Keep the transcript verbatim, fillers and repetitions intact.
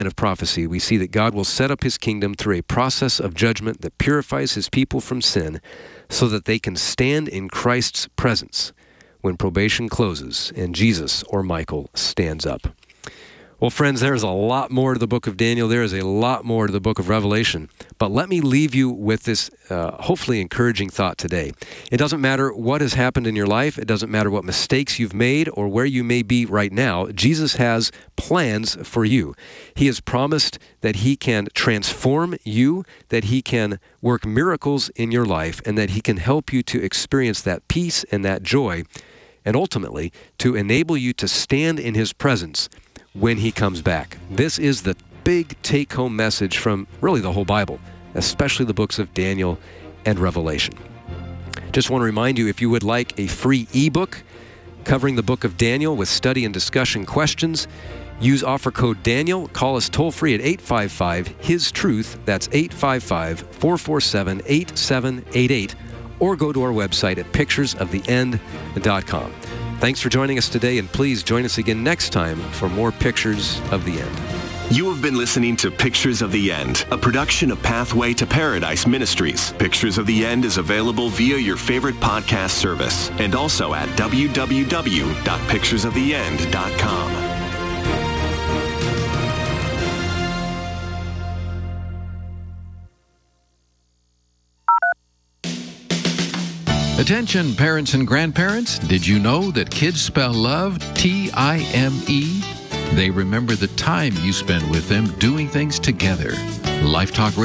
of prophecy, we see that God will set up his kingdom through a process of judgment that purifies his people from sin so that they can stand in Christ's presence when probation closes and Jesus or Michael stands up. Well, friends, there's a lot more to the book of Daniel. There is a lot more to the book of Revelation. But let me leave you with this uh, hopefully encouraging thought today. It doesn't matter what has happened in your life. It doesn't matter what mistakes you've made or where you may be right now. Jesus has plans for you. He has promised that he can transform you, that he can work miracles in your life, and that he can help you to experience that peace and that joy, and ultimately to enable you to stand in his presence when he comes back. This is the big take-home message from really the whole Bible, especially the books of Daniel and Revelation. Just want to remind you, if you would like a free ebook covering the book of Daniel with study and discussion questions, use offer code Daniel. Call us toll-free at eight five five, his truth. That's eight five five, four four seven, eight seven eight eight. Or go to our website at pictures of the end dot com. Thanks for joining us today, and please join us again next time for more Pictures of the End. You have been listening to Pictures of the End, a production of Pathway to Paradise Ministries. Pictures of the End is available via your favorite podcast service and also at w w w dot pictures of the end dot com. Attention parents and grandparents, did you know that kids spell love T I M E? They remember the time you spend with them doing things together. Life Talk